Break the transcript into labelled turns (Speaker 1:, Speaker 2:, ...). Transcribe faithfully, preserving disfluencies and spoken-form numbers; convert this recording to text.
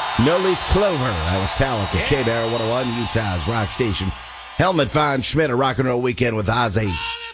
Speaker 1: No Leaf Clover. That was Metallica. K-Bear one oh one, Utah's rock station. Helmet Von Schmidt, a rock and roll weekend with Ozzy.